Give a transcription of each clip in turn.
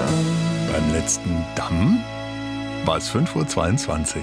Beim letzten Damm war es 5:22 Uhr.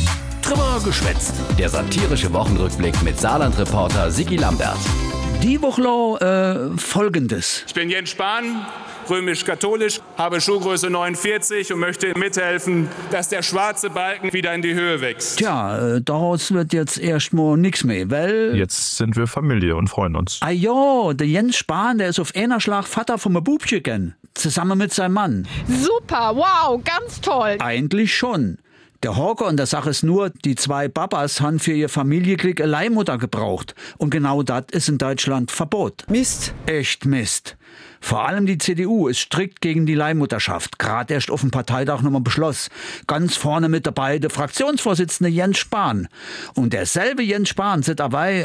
Drüber geschwätzt. Der satirische Wochenrückblick mit Saarland-Reporter Sigi Lambert. Die Woche Folgendes. Ich bin Jens Spahn, römisch-katholisch, habe Schuhgröße 49 und möchte mithelfen, dass der schwarze Balken wieder in die Höhe wächst. Tja, daraus wird jetzt erstmal nichts mehr, weil... Jetzt sind wir Familie und freuen uns. Ah ja, der Jens Spahn, der ist auf einer Schlag Vater vom Bubchen gern, zusammen mit seinem Mann. Super, wow, ganz toll. Eigentlich schon. Der Horker an der Sache ist nur, die zwei Babas haben für ihr Familienglück eine Leihmutter gebraucht. Und genau das ist in Deutschland Verbot. Mist. Echt Mist. Vor allem die CDU ist strikt gegen die Leihmutterschaft. Gerade erst auf dem Parteitag nochmal beschloss. Ganz vorne mit dabei der Fraktionsvorsitzende Jens Spahn. Und derselbe Jens Spahn sagt dabei,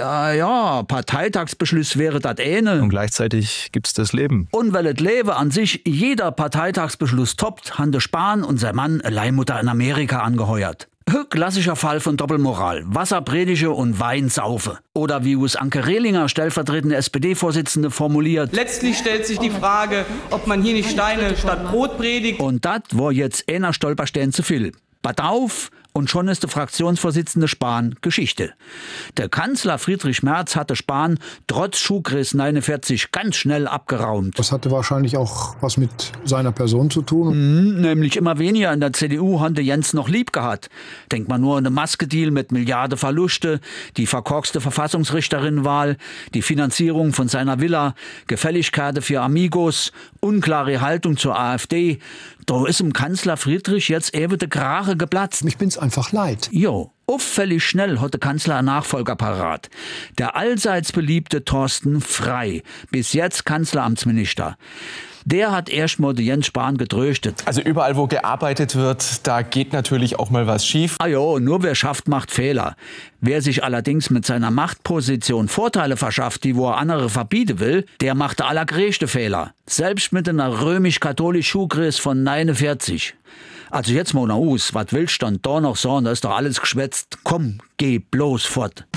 Parteitagsbeschluss wäre das eine. Und gleichzeitig gibt's das Leben. Und weil das Leben an sich jeder Parteitagsbeschluss toppt, haben der Spahn und sein Mann eine Leihmutter in Amerika angeheuert. Klassischer Fall von Doppelmoral. Wasserpredige und Wein saufe. Oder wie es Anke Rehlinger, stellvertretende SPD-Vorsitzende, formuliert. Letztlich stellt sich die Frage, ob man hier nicht Steine statt Brot predigt. Und das war jetzt einer Stolperstein zu viel. Bad auf, und schon ist der Fraktionsvorsitzende Spahn Geschichte. Der Kanzler Friedrich Merz hatte Spahn trotz Schuhgröße 49 ganz schnell abgeraumt. Das hatte wahrscheinlich auch was mit seiner Person zu tun. Nämlich immer weniger in der CDU hatte Jens noch lieb gehabt. Denkt man nur an den Maskedeal mit Milliarden Verluste, die verkorkste Verfassungsrichterinnenwahl, die Finanzierung von seiner Villa, Gefälligkeiten für Amigos, unklare Haltung zur AfD. Da ist im Kanzler Friedrich jetzt eben der Kragen geplatzt. Ich bin's einfach leid. Jo, auffällig schnell hat der Kanzler einen Nachfolger parat. Der allseits beliebte Thorsten Frey, bis jetzt Kanzleramtsminister. Der hat erstmal den Jens Spahn getröstet. Also überall, wo gearbeitet wird, da geht natürlich auch mal was schief. Ah jo, nur wer schafft, macht Fehler. Wer sich allerdings mit seiner Machtposition Vorteile verschafft, die wo er andere verbieten will, der macht der allergrößte Fehler. Selbst mit einer römisch-katholischen Schuhgröße von 49. Also jetzt mal aus, was willst du dann da noch sagen? Da ist doch alles geschwätzt. Komm, geh bloß fort.